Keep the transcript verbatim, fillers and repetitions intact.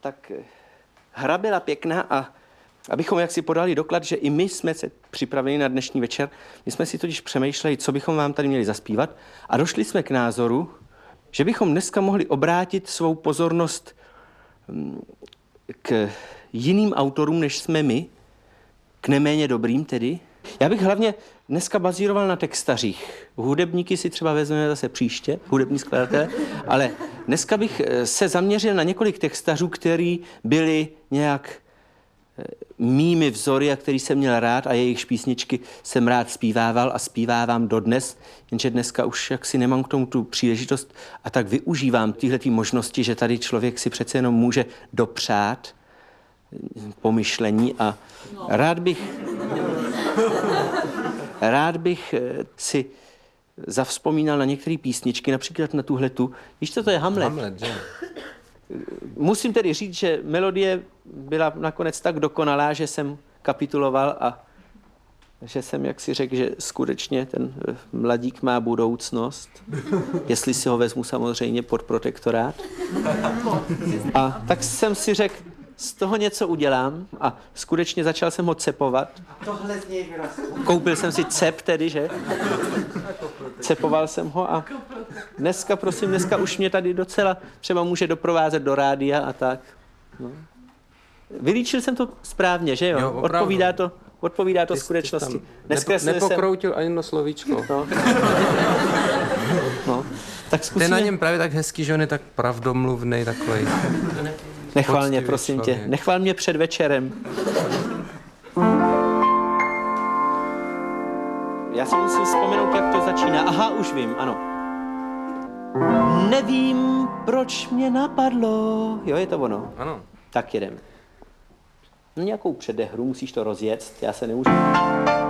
tak hra byla pěkná a abychom jaksi podali doklad, že i my jsme se připravili na dnešní večer, my jsme si totiž přemýšleli, co bychom vám tady měli zaspívat a došli jsme k názoru, že bychom dneska mohli obrátit svou pozornost k jiným autorům, než jsme my, k neméně dobrým tedy. Já bych hlavně dneska bazíroval na textařích. Hudebníky si třeba vezmeme zase příště, hudební skladatele, ale dneska bych se zaměřil na několik textařů, který byli nějak mými vzory a který jsem měl rád a jejichž písničky jsem rád zpívával a zpívávám dodnes, jenže dneska už jaksi nemám k tomu tu příležitost a tak využívám tyhletý možnosti, že tady člověk si přece jenom může dopřát pomyšlení a rád bych rád bych si zavzpomínal na některé písničky, například na tuhletu. Víš, co to je Hamlet? Hamlet, že? Musím tedy říct, že melodie byla nakonec tak dokonalá, že jsem kapituloval a že jsem jaksi řekl, že skutečně ten mladík má budoucnost, jestli si ho vezmu samozřejmě pod protektorát. A tak jsem si řekl, z toho něco udělám a skutečně začal jsem ho cepovat. Tohle z něj vyrostlo. Koupil jsem si cep tedy, že? Cepoval jsem ho a dneska, prosím, dneska už mě tady docela třeba může doprovázet do rádia a tak. No. Vylíčil jsem to správně, že jo? Jo, odpovídá to, odpovídá to ty, skutečnosti. Nepo, nepokroutil jsem... ani jedno slovíčko. No. No. Tak zkusíme... To je na něm právě tak hezký, že on je tak pravdomluvný takovej. Nechvál mě, prosím člověk. tě. Nechvál mě před večerem. Já si musím vzpomenout, jak to začíná. Aha, už vím, ano. Nevím, proč mě napadlo. Jo, je to ono. Ano. Tak jedem. No nějakou předehru, musíš to rozjet, já se nemůžu...